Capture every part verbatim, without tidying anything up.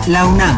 La UNAM.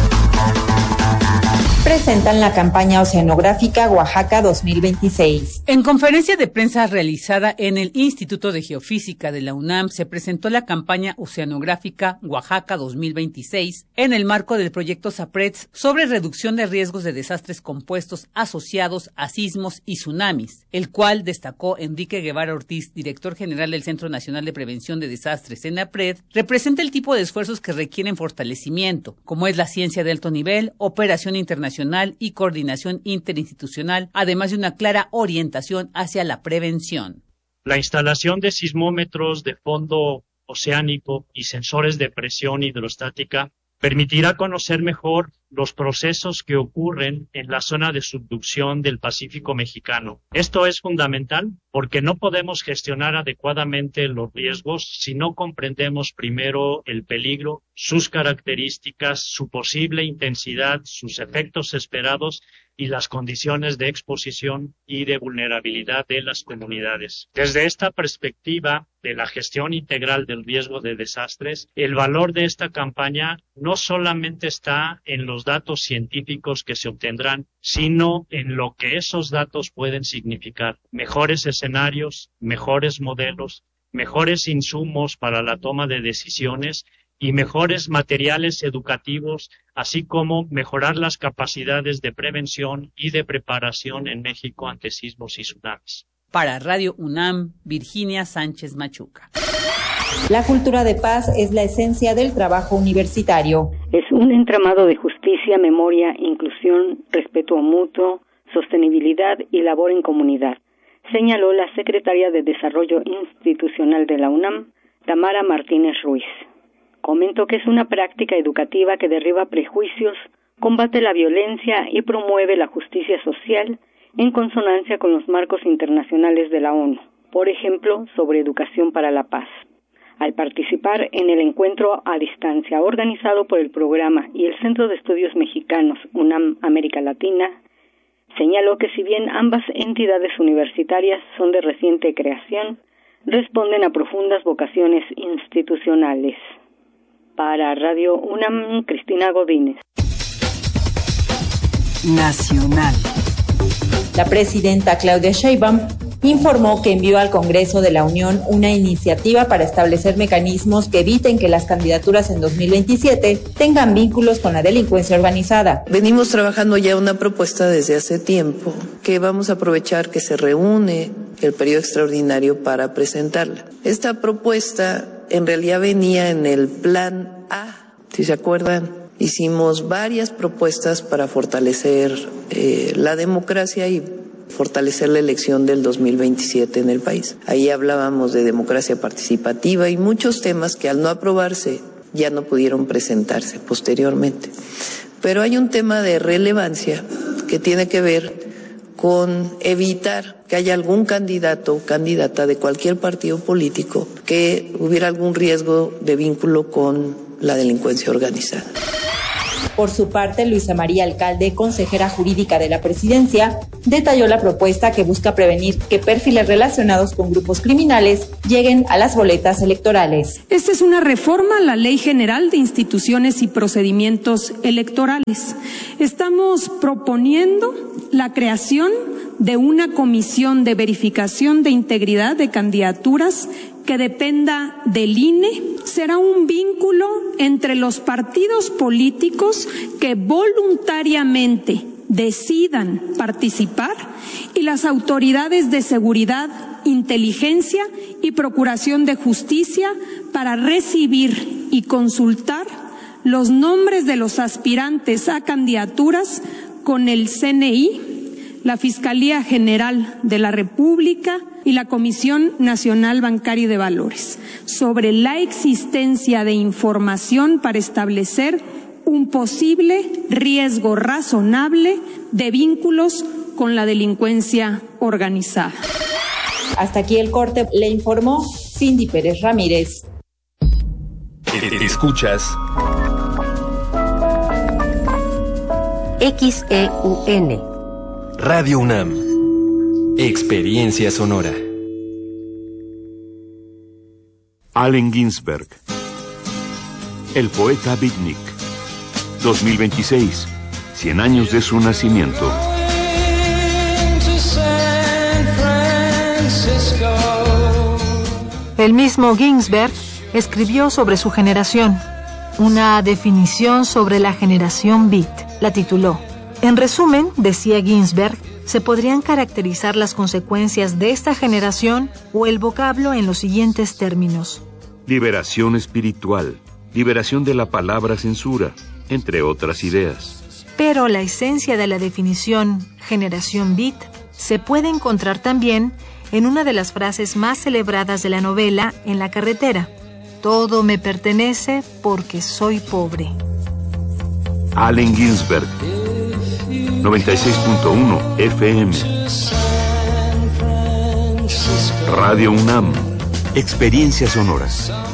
Presentan la campaña oceanográfica Oaxaca dos mil veintiséis. En conferencia de prensa realizada en el Instituto de Geofísica de la UNAM, se presentó la campaña oceanográfica Oaxaca dos mil veintiséis en el marco del proyecto SAPREDS sobre reducción de riesgos de desastres compuestos asociados a sismos y tsunamis, el cual destacó Enrique Guevara Ortiz, director general del Centro Nacional de Prevención de Desastres, CENAPRED, representa el tipo de esfuerzos que requieren fortalecimiento, como es la ciencia de alto nivel, operación internacional y coordinación interinstitucional, además de una clara orientación hacia la prevención. La instalación de sismómetros de fondo oceánico y sensores de presión hidrostática permitirá conocer mejor los procesos que ocurren en la zona de subducción del Pacífico mexicano. Esto es fundamental porque no podemos gestionar adecuadamente los riesgos si no comprendemos primero el peligro, sus características, su posible intensidad, sus efectos esperados y las condiciones de exposición y de vulnerabilidad de las comunidades. Desde esta perspectiva de la gestión integral del riesgo de desastres, el valor de esta campaña no solamente está en los datos científicos que se obtendrán, sino en lo que esos datos pueden significar. Mejores escenarios, mejores modelos, mejores insumos para la toma de decisiones y mejores materiales educativos, así como mejorar las capacidades de prevención y de preparación en México ante sismos y tsunamis. Para Radio UNAM, Virginia Sánchez Machuca. La cultura de paz es la esencia del trabajo universitario. Es un entramado de justicia, memoria, inclusión, respeto mutuo, sostenibilidad y labor en comunidad, señaló la secretaria de Desarrollo Institucional de la UNAM, Tamara Martínez Ruiz. Comentó que es una práctica educativa que derriba prejuicios, combate la violencia y promueve la justicia social en consonancia con los marcos internacionales de la ONU, por ejemplo, sobre educación para la paz. Al participar en el encuentro a distancia organizado por el programa y el Centro de Estudios Mexicanos UNAM América Latina, señaló que si bien ambas entidades universitarias son de reciente creación, responden a profundas vocaciones institucionales. Para Radio UNAM, Cristina Godínez. Nacional. La presidenta Claudia Sheinbaum informó que envió al Congreso de la Unión una iniciativa para establecer mecanismos que eviten que las candidaturas en dos mil veintisiete tengan vínculos con la delincuencia organizada. Venimos trabajando ya una propuesta desde hace tiempo que vamos a aprovechar que se reúne el periodo extraordinario para presentarla. Esta propuesta en realidad venía en el plan A, si se acuerdan. Hicimos varias propuestas para fortalecer eh, la democracia y fortalecer la elección del dos mil veintisiete en el país. Ahí hablábamos de democracia participativa y muchos temas que al no aprobarse ya no pudieron presentarse posteriormente. Pero hay un tema de relevancia que tiene que ver con evitar que haya algún candidato o candidata de cualquier partido político que hubiera algún riesgo de vínculo con la delincuencia organizada. Por su parte, Luisa María Alcalde, consejera jurídica de la presidencia, detalló la propuesta que busca prevenir que perfiles relacionados con grupos criminales lleguen a las boletas electorales. Esta es una reforma a la Ley General de Instituciones y Procedimientos Electorales. Estamos proponiendo la creación de una comisión de verificación de integridad de candidaturas que dependa del I N E. Será un vínculo entre los partidos políticos que voluntariamente decidan participar y las autoridades de seguridad, inteligencia y procuración de justicia para recibir y consultar los nombres de los aspirantes a candidaturas con el C N I, la Fiscalía General de la República y la Comisión Nacional Bancaria y de Valores, sobre la existencia de información para establecer un posible riesgo razonable de vínculos con la delincuencia organizada. Hasta aquí el corte, le informó Cindy Pérez Ramírez. Escuchas X E U N Radio UNAM. Experiencia sonora. Allen Ginsberg. El poeta beatnik. dos mil veintiséis, cien años de su nacimiento. El mismo Ginsberg escribió sobre su generación, una definición sobre la generación beat. La tituló. En resumen, decía Ginsberg, se podrían caracterizar las consecuencias de esta generación o el vocablo en los siguientes términos: Liberación espiritual, liberación de la palabra censura, entre otras ideas. Pero la esencia de la definición generación beat se puede encontrar también en una de las frases más celebradas de la novela En la carretera: todo me pertenece porque soy pobre. Allen Ginsberg, noventa y seis punto uno F M. Radio UNAM, experiencias sonoras.